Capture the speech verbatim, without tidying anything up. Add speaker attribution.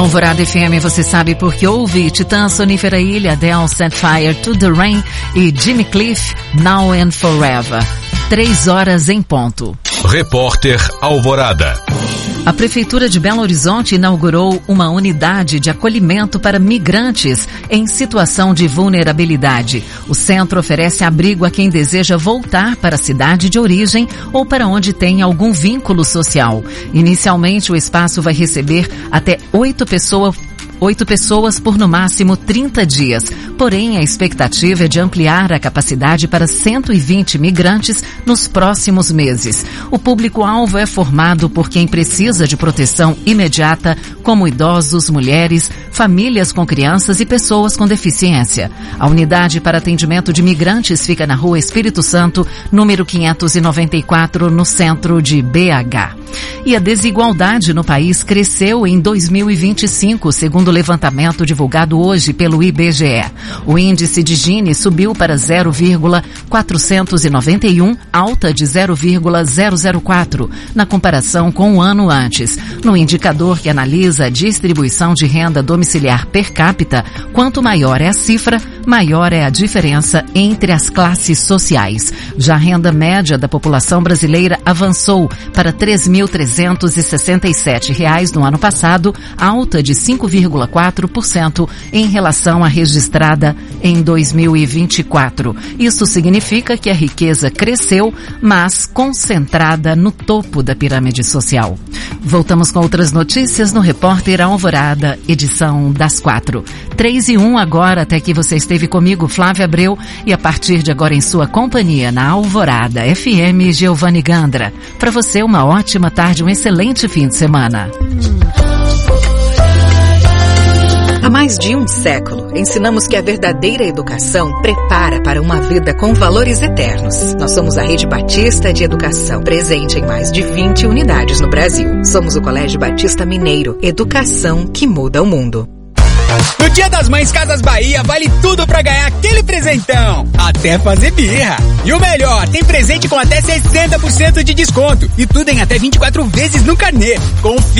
Speaker 1: Alvorada F M, você sabe porque ouve Titã, Sonífera Ilha, Adele, Set Fire to the Rain e Jimmy Cliff, Now and Forever. Três horas em ponto.
Speaker 2: Repórter Alvorada.
Speaker 1: A Prefeitura de Belo Horizonte inaugurou uma unidade de acolhimento para migrantes em situação de vulnerabilidade. O centro oferece abrigo a quem deseja voltar para a cidade de origem ou para onde tem algum vínculo social. Inicialmente, o espaço vai receber até oito pessoas Oito pessoas por no máximo trinta dias. Porém, a expectativa é de ampliar a capacidade para cento e vinte migrantes nos próximos meses. O público-alvo é formado por quem precisa de proteção imediata, como idosos, mulheres, famílias com crianças e pessoas com deficiência. A unidade para atendimento de migrantes fica na Rua Espírito Santo, número quinhentos e noventa e quatro, no centro de B H. E a desigualdade no país cresceu em dois mil e vinte e cinco, segundo o levantamento divulgado hoje pelo I B G E. O índice de Gini subiu para zero vírgula quatrocentos e noventa e um, alta de zero vírgula zero zero quatro, na comparação com o ano antes. No indicador que analisa a distribuição de renda domiciliar per capita, quanto maior é a cifra, maior é a diferença entre as classes sociais. Já a renda média da população brasileira avançou para três mil trezentos e sessenta e sete reais no ano passado, alta de cinco vírgula quatro por cento em relação à registrada em dois mil e vinte e quatro. Isso significa que a riqueza cresceu, mas concentrada no topo da pirâmide social. Voltamos com outras notícias no Repórter Alvorada, edição das quatro. Três e um agora, até que você esteve comigo, Flávia Abreu, e a partir de agora em sua companhia na Alvorada F M, Giovanni Gandra. Para você, uma ótima tarde, um excelente fim de semana.
Speaker 3: Há mais de um século, ensinamos que a verdadeira educação prepara para uma vida com valores eternos. Nós somos a Rede Batista de Educação, presente em mais de vinte unidades no Brasil. Somos o Colégio Batista Mineiro, educação que muda o mundo.
Speaker 4: No Dia das Mães Casas Bahia vale tudo pra ganhar aquele presentão, até fazer birra. E o melhor, tem presente com até sessenta por cento de desconto e tudo em até vinte e quatro vezes no carnê. Confira.